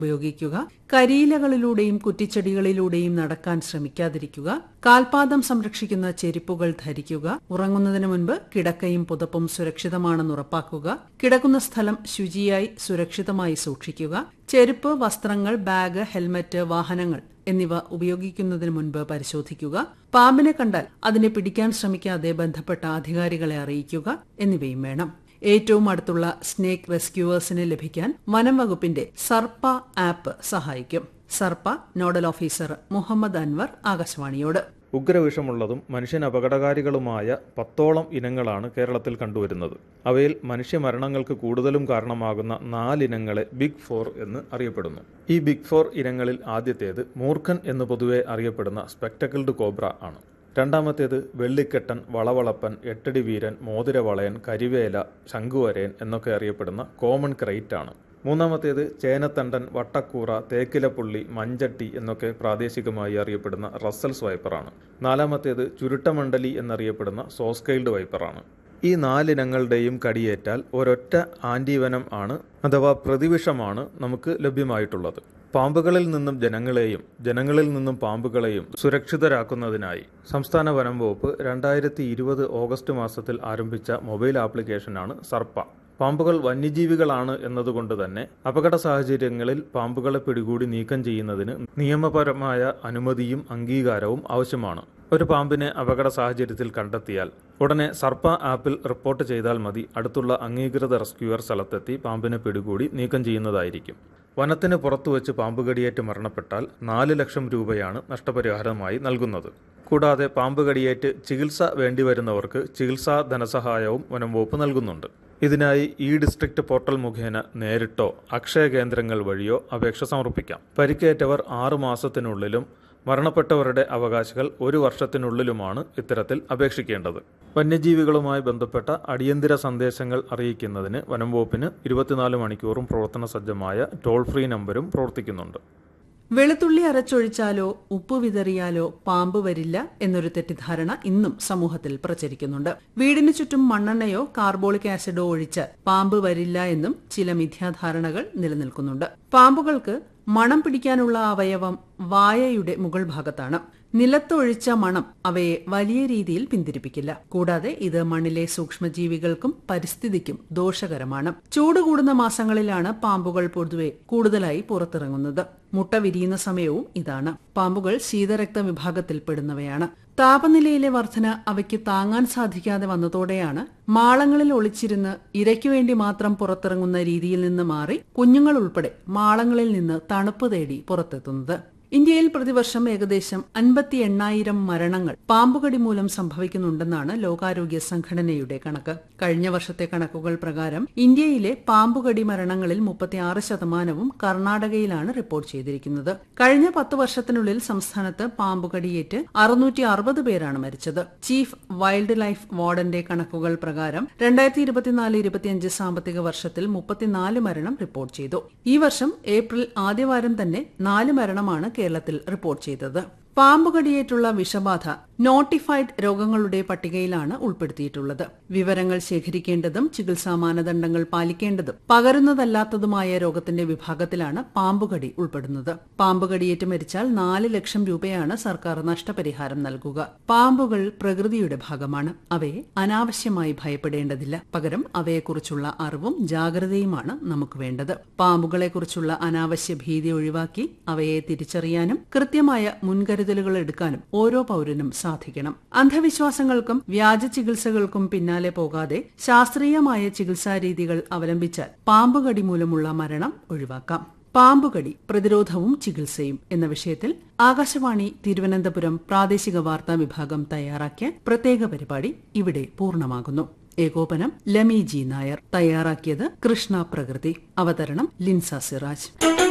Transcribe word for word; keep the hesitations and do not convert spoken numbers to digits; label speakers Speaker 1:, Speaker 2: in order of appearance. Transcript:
Speaker 1: ഉപയോഗിക്കുക. കരിയിലകളിലൂടെയും കുറ്റിച്ചെടികളിലൂടെയും നടക്കാൻ ശ്രമിക്കാതിരിക്കുക. കാൽപാദം സംരക്ഷിക്കുന്ന ചെരുപ്പുകൾ ധരിക്കുക. ഉറങ്ങുന്നതിന് മുൻപ് കിടക്കയും പുതപ്പും സുരക്ഷിതമാണെന്ന് ഉറപ്പാക്കുക. കിടക്കുന്ന സ്ഥലം ശുചിയായി സുരക്ഷിതമായി സൂക്ഷിക്കുക. ചെരുപ്പ്, വസ്ത്രങ്ങൾ, ബാഗ്, ഹെൽമറ്റ്, വാഹനങ്ങൾ എന്നിവ ഉപയോഗിക്കുന്നതിന് മുൻപ് പരിശോധിക്കുക. പാമ്പിനെ കണ്ടാൽ അതിനെ പിടിക്കാൻ ശ്രമിക്കാതെ ബന്ധപ്പെട്ട അധികാരികളെ അറിയിക്കുക എന്നിവയും വേണം. ഏറ്റവും അടുത്തുള്ള സ്നേക്ക് റെസ്ക്യൂവേഴ്സിനെ ലഭിക്കാൻ വനം വകുപ്പിന്റെ സർപ്പ ആപ്പ് സഹായിക്കും. സർപ്പ നോഡൽ ഓഫീസർ മുഹമ്മദ് അൻവർ ആകാശവാണിയോട്.
Speaker 2: ഉഗ്രവിഷമുള്ളതും മനുഷ്യന് അപകടകാരികളുമായ പത്തോളം ഇനങ്ങളാണ് കേരളത്തിൽ കണ്ടുവരുന്നത്. അവയിൽ മനുഷ്യമരണങ്ങൾക്ക് കൂടുതലും കാരണമാകുന്ന നാലിനങ്ങളെ ബിഗ് ഫോർ എന്ന് അറിയപ്പെടുന്നു. ഈ ബിഗ് ഫോർ ഇനങ്ങളിൽ ആദ്യത്തേത് മൂർഖൻ എന്ന് പൊതുവെ അറിയപ്പെടുന്ന സ്പെക്ടക്കിൾഡ് കോബ്ര ആണ്. രണ്ടാമത്തേത് വെള്ളിക്കെട്ടൻ, വളവളപ്പൻ, എട്ടടി വീരൻ, മോതിരവളയൻ, കരിവേല, ശംഖുവരയൻ എന്നൊക്കെ അറിയപ്പെടുന്ന കോമൺ ക്രൈറ്റ് ആണ്. മൂന്നാമത്തേത് ചേനത്തണ്ടൻ, വട്ടക്കൂറ, തേക്കിലപ്പുള്ളി, മഞ്ചട്ടി എന്നൊക്കെ പ്രാദേശികമായി അറിയപ്പെടുന്ന റസ്സൽസ് വൈപ്പറാണ്. നാലാമത്തേത് ചുരുട്ടമണ്ഡലി എന്നറിയപ്പെടുന്ന സോസ്കെയിൽഡ് വൈപ്പറാണ്. ഈ നാലിനങ്ങളുടെയും കടിയേറ്റാൽ ഒരൊറ്റ ആന്റിവനം ആണ് അഥവാ പ്രതിവിഷമാണ് നമുക്ക് ലഭ്യമായിട്ടുള്ളത്. പാമ്പുകളിൽ നിന്നും ജനങ്ങളെയും ജനങ്ങളിൽ നിന്നും പാമ്പുകളെയും സുരക്ഷിതരാക്കുന്നതിനായി സംസ്ഥാന വനം വകുപ്പ് രണ്ടായിരത്തി ഇരുപത് ഓഗസ്റ്റ് മാസത്തിൽ ആരംഭിച്ച മൊബൈൽ ആപ്ലിക്കേഷനാണ് സർപ്പ. പാമ്പുകൾ വന്യജീവികളാണ് എന്നതുകൊണ്ട് തന്നെ അപകട സാഹചര്യങ്ങളിൽ പാമ്പുകളെ പിടികൂടി നീക്കം ചെയ്യുന്നതിന് നിയമപരമായ അനുമതിയും അംഗീകാരവും ആവശ്യമാണ്. ഒരു പാമ്പിനെ അപകട സാഹചര്യത്തിൽ കണ്ടെത്തിയാൽ ഉടനെ സർപ്പ ആപ്പിൽ റിപ്പോർട്ട് ചെയ്താൽ മതി. അടുത്തുള്ള അംഗീകൃത റെസ്ക്യൂവർ സ്ഥലത്തെത്തി പാമ്പിനെ പിടികൂടി നീക്കം ചെയ്യുന്നതായിരിക്കും. വനത്തിന് പുറത്തുവച്ച് പാമ്പുകടിയേറ്റ് മരണപ്പെട്ടാൽ നാല് ലക്ഷം രൂപയാണ് നഷ്ടപരിഹാരമായി നൽകുന്നത്. കൂടാതെ പാമ്പുകടിയേറ്റ് ചികിത്സ വേണ്ടിവരുന്നവർക്ക് ചികിത്സാ ധനസഹായവും വനം വകുപ്പ് നൽകുന്നുണ്ട്. ഇതിനായി ഇ ഡിസ്ട്രിക്ട് പോർട്ടൽ മുഖേന നേരിട്ടോ അക്ഷയ കേന്ദ്രങ്ങൾ വഴിയോ അപേക്ഷ സമർപ്പിക്കാം. പരിക്കേറ്റവർ ആറു മാസത്തിനുള്ളിലും മരണപ്പെട്ടവരുടെ അവകാശികൾ ഒരു വർഷത്തിനുള്ളിലുമാണ് ഇത്തരത്തിൽ അപേക്ഷിക്കേണ്ടത്. വന്യജീവികളുമായി ബന്ധപ്പെട്ട അടിയന്തര സന്ദേശങ്ങൾ അറിയിക്കുന്നതിന് വനം വകുപ്പിന് ഇരുപത്തിനാല് മണിക്കൂറും പ്രവർത്തന സജ്ജമായ ടോൾ ഫ്രീ നമ്പരും പ്രവർത്തിക്കുന്നുണ്ട്.
Speaker 1: വെളുത്തുള്ളി അരച്ചൊഴിച്ചാലോ ഉപ്പ് വിതറിയാലോ പാമ്പ് വരില്ല എന്നൊരു തെറ്റിദ്ധാരണ ഇന്നും സമൂഹത്തിൽ പ്രചരിക്കുന്നുണ്ട്. വീടിനു ചുറ്റും മണ്ണെണ്ണയോ കാർബോളിക് ആസിഡോ ഒഴിച്ച് പാമ്പ് വരില്ല എന്നും ചില മിഥ്യാധാരണകൾ നിലനിൽക്കുന്നുണ്ട്. പാമ്പുകൾക്ക് മണം പിടിക്കാനുള്ള അവയവം വായയുടെ മുകൾ ഭാഗത്താണ്. നിലത്തൊഴിച്ച മണം അവയെ വലിയ രീതിയിൽ പിന്തിരിപ്പിക്കില്ല. കൂടാതെ ഇത് മണ്ണിലെ സൂക്ഷ്മജീവികൾക്കും പരിസ്ഥിതിക്കും ദോഷകരമാണ്. ചൂട് കൂടുന്ന മാസങ്ങളിലാണ് പാമ്പുകൾ പൊതുവെ കൂടുതലായി പുറത്തിറങ്ങുന്നത്. മുട്ട വിരിയുന്ന സമയവും ഇതാണ്. പാമ്പുകൾ ശീതരക്ത വിഭാഗത്തിൽപ്പെടുന്നവയാണ്. താപനിലയിലെ വർധന അവയ്ക്ക് താങ്ങാൻ സാധിക്കാതെ വന്നതോടെയാണ് മാളങ്ങളിൽ ഒളിച്ചിരുന്ന് ഇരയ്ക്കുവേണ്ടി മാത്രം പുറത്തിറങ്ങുന്ന രീതിയിൽ നിന്ന് മാറി കുഞ്ഞുങ്ങൾ ഉൾപ്പെടെ മാളങ്ങളിൽ നിന്ന് തണുപ്പ് തേടി പുറത്തെത്തുന്നത്. ഇന്ത്യയിൽ പ്രതിവർഷം ഏകദേശം അൻപത്തി എണ്ണായിരം മരണങ്ങൾ പാമ്പുകടി മൂലം സംഭവിക്കുന്നുണ്ടെന്നാണ് ലോകാരോഗ്യ സംഘടനയുടെ കണക്ക്. കഴിഞ്ഞ വർഷത്തെ കണക്കുകൾ പ്രകാരം ഇന്ത്യയിലെ പാമ്പുകടി മരണങ്ങളിൽ മുപ്പത്തിയാറ് ശതമാനവും കർണാടകയിലാണ് റിപ്പോർട്ട് ചെയ്തിരിക്കുന്നത്. കഴിഞ്ഞ പത്ത് വർഷത്തിനുള്ളിൽ സംസ്ഥാനത്ത് പാമ്പുകടിയേറ്റ് അറുന്നൂറ്റി അറുപത് പേരാണ് മരിച്ചത്. ചീഫ് വൈൽഡ് ലൈഫ് വാർഡന്റെ കണക്കുകൾ പ്രകാരം രണ്ടായിരത്തി ഇരുപത്തിനാല് ഇരുപത്തിയഞ്ച് സാമ്പത്തിക വർഷത്തിൽ മുപ്പത്തിനാല് മരണം റിപ്പോർട്ട് ചെയ്തു. ഈ വർഷം ഏപ്രിൽ ആദ്യവാരം തന്നെ നാല് മരണമാണ് കേരളത്തിൽ റിപ്പോർട്ട് ചെയ്തത്. പാമ്പുകടിയേറ്റുള്ള വിഷബാധ നോട്ടിഫൈഡ് രോഗങ്ങളുടെ പട്ടികയിലാണ് ഉൾപ്പെടുത്തിയിട്ടുള്ളത്. വിവരങ്ങൾ ശേഖരിക്കേണ്ടതും ചികിത്സാ മാനദണ്ഡങ്ങൾ പാലിക്കേണ്ടതും പകരുന്നതല്ലാത്തതുമായ രോഗത്തിന്റെ വിഭാഗത്തിലാണ് പാമ്പുകടി ഉൾപ്പെടുന്നത്. പാമ്പുകടിയേറ്റ് മരിച്ചാൽ നാല് ലക്ഷം രൂപയാണ് സർക്കാർ നഷ്ടപരിഹാരം നൽകുക. പാമ്പുകൾ പ്രകൃതിയുടെ ഭാഗമാണ്. അവയെ അനാവശ്യമായി ഭയപ്പെടേണ്ടതില്ല. പകരം അവയെക്കുറിച്ചുള്ള അറിവും ജാഗ്രതയുമാണ് നമുക്ക് വേണ്ടത്. പാമ്പുകളെക്കുറിച്ചുള്ള അനാവശ്യ ഭീതി ഒഴിവാക്കി അവയെ തിരിച്ചറിയാനും കൃത്യമായ മുൻകരുതലുകൾ എടുക്കാനും ഓരോ പൌരനും സാധിക്കണം. അന്ധവിശ്വാസങ്ങൾക്കും വ്യാജ ചികിത്സകൾക്കും പിന്നാലെ പോകാതെ ശാസ്ത്രീയമായ ചികിത്സാരീതികൾ അവലംബിച്ചാൽ പാമ്പുകടി മൂലമുള്ള മരണം ഒഴിവാക്കാം. പാമ്പുകടി പ്രതിരോധവും ചികിത്സയും എന്ന വിഷയത്തിൽ ആകാശവാണി തിരുവനന്തപുരം പ്രാദേശിക വാർത്താ വിഭാഗം തയ്യാറാക്കിയ പ്രത്യേക പരിപാടി ഇവിടെ പൂർണ്ണമാകുന്നു. ഏകോപനം ലമി ജി നായർ. തയ്യാറാക്കിയത് കൃഷ്ണ പ്രകൃതി. അവതരണം ലിൻസ സിറാജ്.